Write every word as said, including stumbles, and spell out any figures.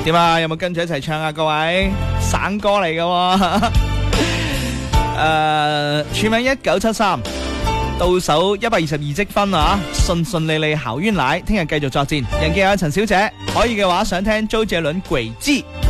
點啊？有冇跟住一齊唱啊？各位省歌嚟㗎誒，全名一九七三，到手一百二十二積分啊！順順利利好運來，聽日繼續作戰。人記有陳小姐，可以嘅話想聽周杰倫軌跡。